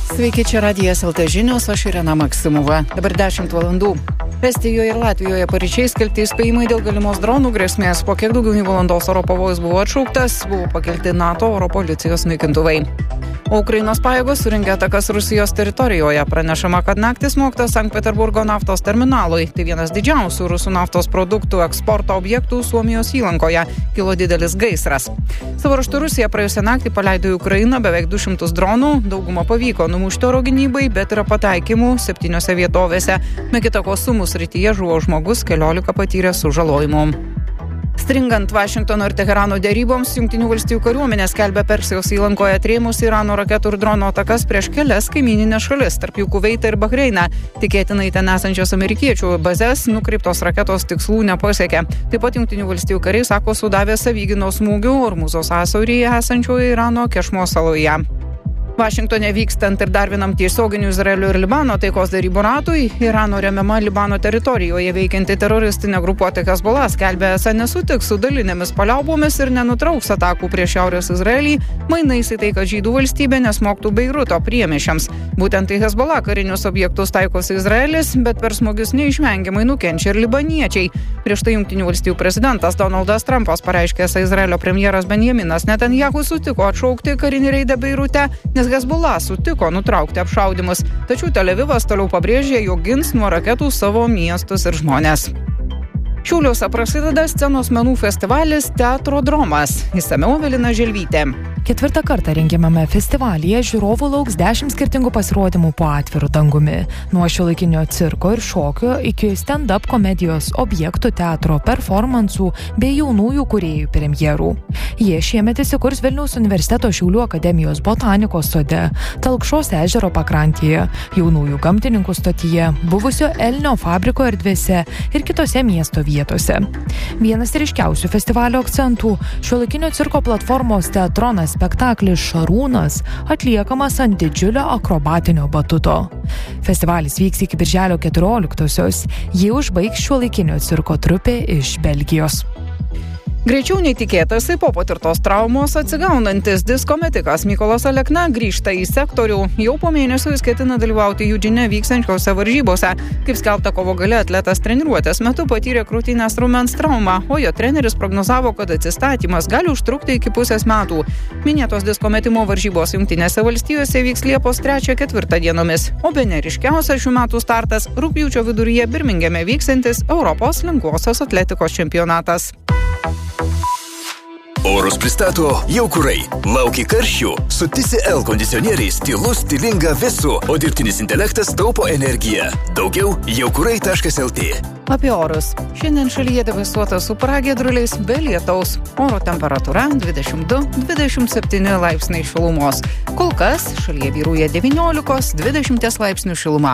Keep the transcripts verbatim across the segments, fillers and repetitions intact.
Sveiki, čia Radijas L T žinios, aš Irena Maksimova. Dabar dešimt valandų. Estijoje ir Latvijoje paryčiais skelbti įspėjimai dėl galimos dronų grėsmės. Po kiek daugiau nei valandos oro pavojus buvo atšauktas, buvo pakelti NATO oro policijos naikintuvai. O Ukrainos pajėgos surengė atakas Rusijos teritorijoje. Pranešama, kad naktį smogta Sankt Peterburgo naftos terminalui. Tai vienas didžiausių rusų naftos produktų eksporto objektų Suomijos įlankoje. Kilo didelis gaisras. Savo ruožtu Rusija praėjusią naktį paleido į Ukrainą beveik du šimtus dronų. Daugumą pavyko numušti oro gynybai, bet yra pataikymų septyniose vietovėse. Be kita ko, Sumų srityje žuvo žmogus, keliolika patyrė sužalojimų. Stringant Vašingtono ir Teherano deryboms, Jungtinių valstijų kariuomenė skelbia Persijos įlankoje atrėmus Irano raketų ir dronų atakas prieš kelias kaimynines šalis, tarp jų Kuveitą ir Bahreiną. Tikėtinai ten esančios amerikiečių bazes nukreiptos raketos tikslų nepasiekė. Taip pat Jungtinių valstijų kariai sako sudavę savygynos smūgių Ormuzo sąsiauryje esančioje Irano Kešmo saloje. Vašingtone vykstant ir dar vienam tiesioginių Izraelio ir Libano taikos derybų ratui, Irano remiama Libano teritorijoje veikianti teroristinė grupuotė Hezbollah skelbia, esą nesutiks su dalinėmis paliaubomis ir nenutrauks atakų prieš Šiaurės Izraelį, mainais į tai, kad žydų valstybė nesmogtų Beiruto priemiesčiams. Būtent į Hezbollah karinius objektus taikosi Izraelis, bet per smūgius neišvengiamai nukenčia ir libaniečiai. Prieš tai Jungtinių valstijų prezidentas Donaldas Trumpas pareiškė, esą Izraelio premjeras Benjaminas Netanjahu sutiko atšaukti karinį reidą Beirute, nes Hezbollah sutiko nutraukti apšaudymus, tačiau Tel Avivas toliau pabrėžė, jog gins nuo raketų savo miestus ir žmonės. Šiauliuose prasideda scenos menų festivalis Teatrodromas. Išsamiau Evelina Želvytė. Ketvirtą kartą rengiamame festivalyje žiūrovų lauks dešimt skirtingų pasirodymų po atviru dangumi. Nuo šiuolaikinio cirko ir šokio iki stand-up komedijos objektų, teatro performansų bei jaunųjų kūrėjų premjerų. Jie šiemet įsikurs Vilniaus universiteto Šiaulių akademijos botanikos sode, Talkšos ežero pakrantėje, jaunųjų gamtininkų stotyje, buvusio Elnio fabriko erdvėse ir kitose miesto vietose. Vienas ryškiausių festivalio akcentų – šiuolaikinio cirko platformos Teatronas spektaklis Šarūnas atliekamas ant didžiulio akrobatinio batuto. Festivalis vyks iki birželio keturioliktosios. Jį užbaigs šiuolaikinio cirko trupė iš Belgijos. Greičiau nei tikėtasi po patirtos traumos atsigaunantis disko metikas Mykolas Alekna grįžta į sektorių. Jau po mėnesio jis ketina dalyvauti Eugene vykstančiose varžybose. Kaip skelbta kovo gale, atletas treniruotės metu patyrė krūtinės raumens traumą, o jo treneris prognozavo, kad atsistatymas gali užtrukti iki pusės metų. Minėtos disko metimo varžybos Jungtinėse valstijose vyks Liepos trečią ketvirtą dienomis, o bene ryškiausias šių metų startas rugpjūčio viduryje Birmingeme vyksantis Europos lengvosios atletikos čempionatas. Orus pristato Jaukurai. Lauki karščių. Su T C L kondicionieriais tylu, stilinga vėsu, o dirbtinis intelektas taupo energiją. Daugiau jaukurai taškas L T. Apie orus. Šiandien šalyje debesuota su pragiedruliais be lietaus. Oro temperatūra dvidešimt du dvidešimt septyni laipsniai šilumos. Kol kas šalyje vyrauja devyniolika dvidešimt laipsnių šiluma.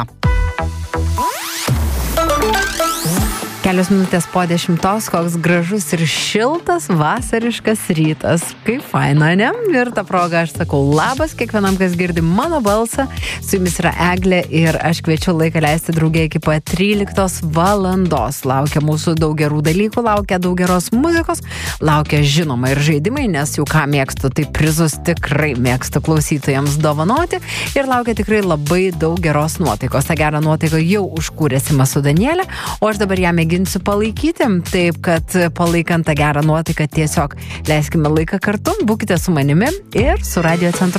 Kelios minutės po dešimtos, koks gražus ir šiltas vasariškas rytas. Kaip faina, ne? Ir tą progą aš sakau labas kiekvienam, kas girdi mano balsą. Su jumis yra Eglė ir aš kviečiu laiką leisti drauge iki pat tryliktos valandos. Laukia mūsų daug gerų dalykų, laukia daug geros muzikos, laukia žinoma ir žaidimai, nes jau ką mėgstu, tai prizus tikrai mėgstu klausytojams dovanoti ir laukia tikrai labai daug geros nuotaikos. Ta gerą nuotaiką jau užkūrė Sima su Danielė, o aš dabar ją mėginsiu palaikyti, taip kad palaikant tą gerą nuotaiką tiesiog leiskime laiką kartu, būkite su manimi ir su Radio Centru.